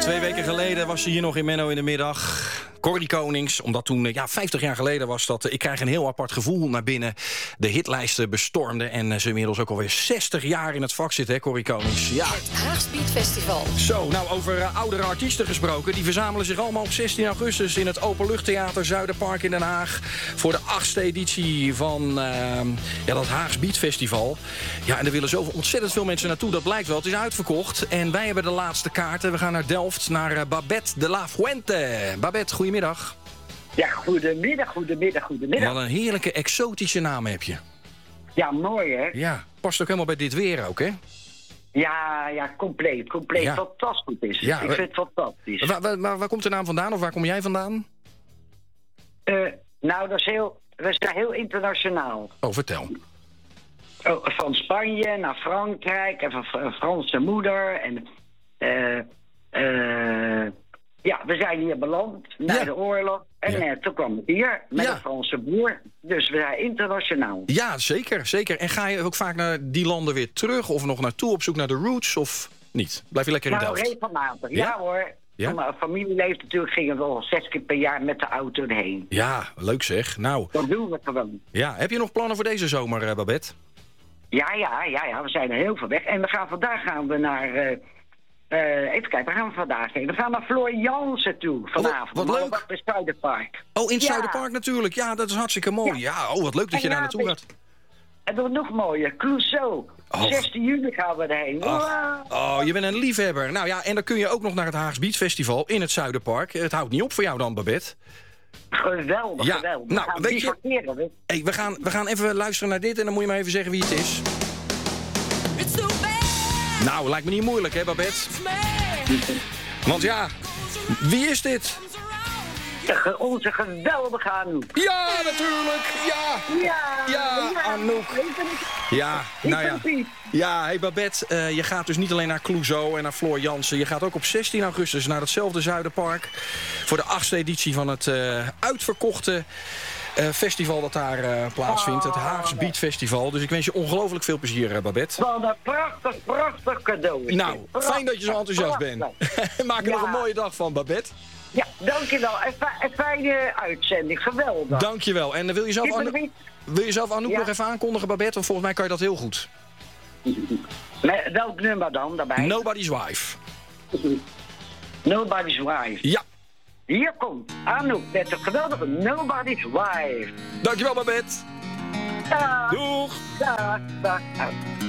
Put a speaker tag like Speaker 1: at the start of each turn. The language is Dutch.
Speaker 1: 2 weken geleden was ze hier nog in Menno in de middag. Corrie Konings, omdat toen, 50 jaar geleden was dat... Ik krijg een heel apart gevoel naar binnen de hitlijsten bestormde. En ze inmiddels ook alweer 60 jaar in het vak zit, hè, Corrie Konings. Ja.
Speaker 2: Het Haags Beat Festival.
Speaker 1: Zo, nou, over oudere artiesten gesproken. Die verzamelen zich allemaal op 16 augustus... in het Openluchttheater Zuiderpark in Den Haag... voor de 8e editie van dat Haags Beat Festival. Ja, en er willen zo ontzettend veel mensen naartoe. Dat blijkt wel, het is uitverkocht. En wij hebben de laatste kaarten. We gaan naar Delft, naar Babette de la Fuente. Babette, goedemiddag.
Speaker 3: Ja, goedemiddag.
Speaker 1: Wat een heerlijke, exotische naam heb je.
Speaker 3: Ja, mooi hè?
Speaker 1: Ja, past ook helemaal bij dit weer ook, hè?
Speaker 3: Ja, compleet.
Speaker 1: Ja.
Speaker 3: Fantastisch is het.
Speaker 1: Ja,
Speaker 3: Ik vind het fantastisch.
Speaker 1: Waar komt de naam vandaan of waar kom jij vandaan?
Speaker 3: Nou, we zijn heel internationaal.
Speaker 1: Oh, vertel.
Speaker 3: Van Spanje naar Frankrijk en van een Franse moeder. En we zijn hier beland na de oorlog. En toen kwam ik hier met een Franse boer. Dus we zijn internationaal.
Speaker 1: Ja, zeker. En ga je ook vaak naar die landen weer terug of nog naartoe op zoek naar de roots of niet? Blijf je lekker in Delft?
Speaker 3: Regelmatig.
Speaker 1: Ja?
Speaker 3: Ja hoor.
Speaker 1: Ja?
Speaker 3: Toen mijn familie leefde natuurlijk, gingen we wel 6 keer per jaar met de auto erheen.
Speaker 1: Ja, leuk zeg. Nou,
Speaker 3: Dat doen we gewoon.
Speaker 1: ja. Heb je nog plannen voor deze zomer, Babette?
Speaker 3: Ja, we zijn er heel veel weg. En vandaag gaan we naar... even kijken, waar gaan we vandaag heen? We gaan naar Floor Jansen toe vanavond.
Speaker 1: Wat leuk.
Speaker 3: Op het Zuiderpark.
Speaker 1: Oh, in het
Speaker 3: Ja.
Speaker 1: Zuiderpark natuurlijk. Ja, dat is hartstikke mooi. Ja, wat leuk dat je daar naartoe gaat.
Speaker 3: En dan nog mooier, Clouseau. 16 juli gaan we erheen.
Speaker 1: Oh, je bent een liefhebber. Nou ja, en dan kun je ook nog naar het Haags Beat Festival in het Zuiderpark. Het houdt niet op voor jou dan, Babette.
Speaker 3: Geweldig.
Speaker 1: Nou, weet je... Hey, we gaan even luisteren naar dit en dan moet je maar even zeggen wie het is. Nou, lijkt me niet moeilijk, hè, Babette? Want ja, wie is dit?
Speaker 3: Onze geweldige Anouk.
Speaker 1: Ja, natuurlijk! Ja, Anouk. Ja, nou ja. Ja, hey Babette, je gaat dus niet alleen naar Clouseau en naar Floor Jansen. Je gaat ook op 16 augustus naar hetzelfde Zuiderpark... voor de 8e editie van het uitverkochte... festival dat daar plaatsvindt, het Haags Beat Festival. Dus ik wens je ongelooflijk veel plezier, Babette.
Speaker 3: Wat een prachtig cadeau.
Speaker 1: Nou, fijn dat je zo enthousiast bent. Maak er nog een mooie dag van, Babette.
Speaker 3: Ja, dankjewel. Een fijne uitzending, geweldig.
Speaker 1: Dankjewel. En wil je zelf Anouk nog even aankondigen, Babette? Want volgens mij kan je dat heel goed.
Speaker 3: Met welk nummer dan daarbij?
Speaker 1: Nobody's Wife.
Speaker 3: Nobody's Wife.
Speaker 1: Ja.
Speaker 3: Hier komt Anouk met de geweldige Nobody's Wife.
Speaker 1: Dankjewel, Babette.
Speaker 3: Dag.
Speaker 1: Doeg.
Speaker 3: Dag.